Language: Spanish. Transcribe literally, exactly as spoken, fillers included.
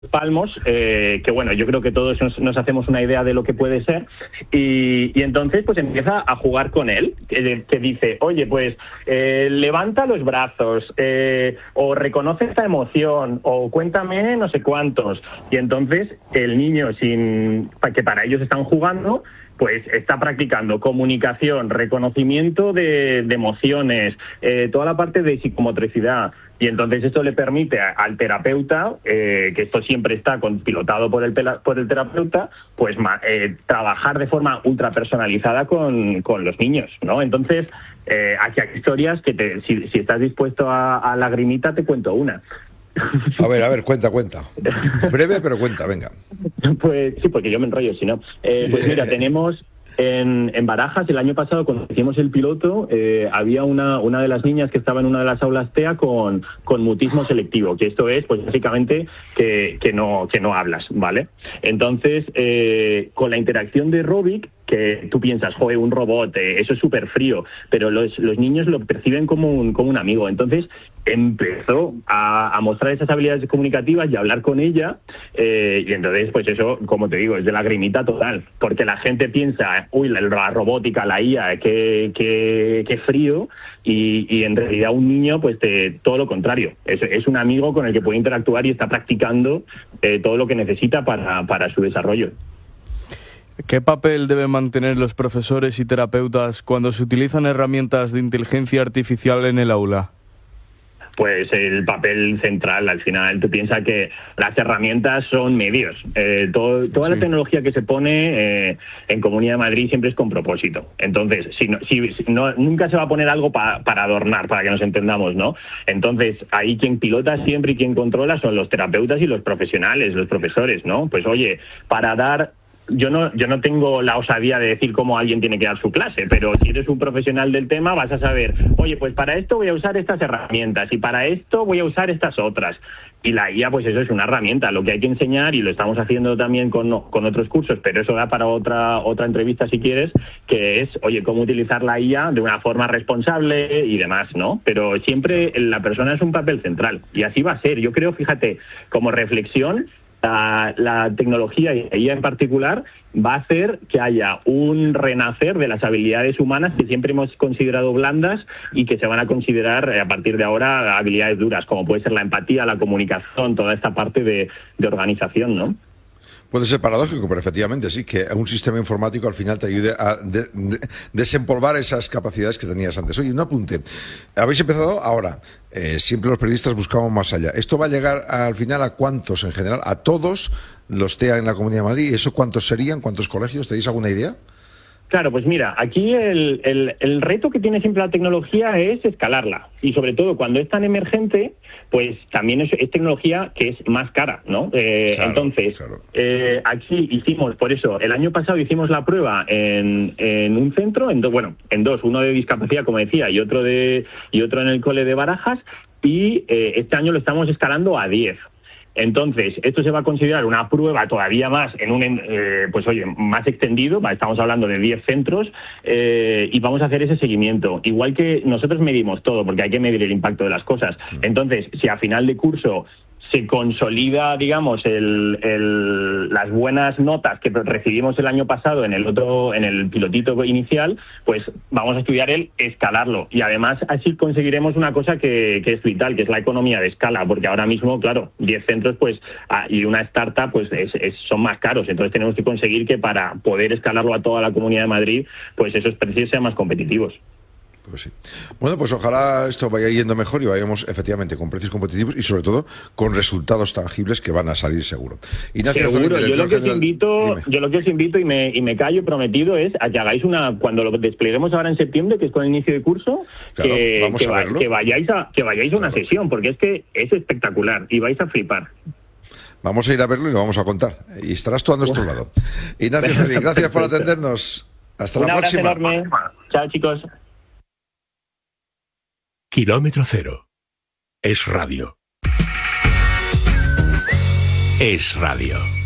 palmos, eh, que bueno, yo creo que todos nos, nos hacemos una idea de lo que puede ser, y, y entonces pues empieza a jugar con él, que, que dice, oye, pues eh, levanta los brazos, eh, o reconoce esta emoción, o cuéntame no sé cuántos, y entonces el niño, sin que para ellos están jugando, pues está practicando comunicación, reconocimiento de, de emociones, eh, toda la parte de psicomotricidad. Y entonces esto le permite a, al terapeuta, eh, que esto siempre está con, pilotado por el, por el terapeuta, pues ma, eh, trabajar de forma ultra personalizada con, con los niños, ¿no? Entonces, eh, aquí hay historias que te, si, si estás dispuesto a, a lagrimita, te cuento una. A ver, a ver, cuenta, cuenta. Breve, pero cuenta, venga. Pues sí, porque yo me enrollo, si no. Eh, pues mira, tenemos... En, en Barajas, el año pasado, cuando hicimos el piloto, eh, había una, una de las niñas que estaba en una de las aulas T E A con, con mutismo selectivo, que esto es, pues básicamente, que, que, no, que no hablas, ¿vale? Entonces, eh, con la interacción de Robic, que tú piensas, joder, un robot, eh, eso es súper frío, pero los, los niños lo perciben como un, como un amigo. Entonces empezó a, a mostrar esas habilidades comunicativas y a hablar con ella, eh, y entonces, pues eso, como te digo, es de lagrimita total, porque la gente piensa, uy, la, la robótica, la I A, qué, qué, qué frío, y, y en realidad un niño, pues te, todo lo contrario, es, es un amigo con el que puede interactuar y está practicando eh, todo lo que necesita para, para su desarrollo. ¿Qué papel deben mantener los profesores y terapeutas cuando se utilizan herramientas de inteligencia artificial en el aula? Pues el papel central, al final, tú piensas que las herramientas son medios. Eh, todo, toda sí. La tecnología que se pone eh, en Comunidad de Madrid siempre es con propósito. Entonces, si no, si, si no, nunca se va a poner algo pa, para adornar, para que nos entendamos, ¿no? Entonces, ahí quien pilota siempre y quien controla son los terapeutas y los profesionales, los profesores, ¿no? Pues oye, para dar... Yo no, yo no tengo la osadía de decir cómo alguien tiene que dar su clase, pero si eres un profesional del tema vas a saber, oye, pues para esto voy a usar estas herramientas y para esto voy a usar estas otras. Y la I A, pues eso es una herramienta, lo que hay que enseñar, y lo estamos haciendo también con, con otros cursos, pero eso da para otra, otra entrevista si quieres, que es, oye, cómo utilizar la I A de una forma responsable y demás, ¿no? Pero siempre la persona es un papel central, y así va a ser. Yo creo, fíjate, como reflexión, La, la tecnología, y ella en particular, va a hacer que haya un renacer de las habilidades humanas que siempre hemos considerado blandas y que se van a considerar a partir de ahora habilidades duras, como puede ser la empatía, la comunicación, toda esta parte de, de organización, ¿no? Puede ser paradójico, pero efectivamente sí, que un sistema informático al final te ayude a de, de, desempolvar esas capacidades que tenías antes. Oye, un apunte. Habéis empezado ahora. Eh, siempre los periodistas buscamos más allá. ¿Esto va a llegar al final a cuántos en general? ¿A todos los T E A en la Comunidad de Madrid? ¿Eso cuántos serían? ¿Cuántos colegios? ¿Tenéis alguna idea? Claro, pues mira, aquí el, el, el reto que tiene siempre la tecnología es escalarla, y sobre todo cuando es tan emergente, pues también es, es tecnología que es más cara, ¿no? Eh, claro, entonces, claro. Eh, aquí hicimos, por eso, el año pasado hicimos la prueba en, en un centro, en do, bueno, en dos, uno de discapacidad, como decía, y otro de y otro en el cole de Barajas, y eh, este año lo estamos escalando a diez. Entonces, esto se va a considerar una prueba todavía más, en un, eh, pues oye, más extendido, estamos hablando de diez centros, eh, y vamos a hacer ese seguimiento. Igual que nosotros medimos todo, porque hay que medir el impacto de las cosas. Entonces, si a final de curso se consolida, digamos, el, el, las buenas notas que recibimos el año pasado en el otro, en el pilotito inicial, pues vamos a estudiar el escalarlo. Y además así conseguiremos una cosa que, que es vital, que es la economía de escala, porque ahora mismo, claro, diez centros pues y una startup pues es, es, son más caros. Entonces tenemos que conseguir que para poder escalarlo a toda la Comunidad de Madrid, pues esos precios sean más competitivos. Pues sí. Bueno, pues ojalá esto vaya yendo mejor y vayamos efectivamente con precios competitivos y sobre todo con resultados tangibles que van a salir seguro. Ignacio, seguro. Yo lo que os invito, yo lo que os invito y me y me callo prometido es a que hagáis una, cuando lo despleguemos ahora en septiembre, que es con el inicio de curso, claro, que, vamos que, a verlo. que vayáis a que vayáis a una claro. sesión, porque es que es espectacular y vais a flipar. Vamos a ir a verlo y lo vamos a contar. Y estarás tú a nuestro lado. Ignacio Celi, gracias por atendernos. Hasta un la próxima. Un abrazo enorme. Chao, chicos. Kilómetro Cero. Es radio. Es radio.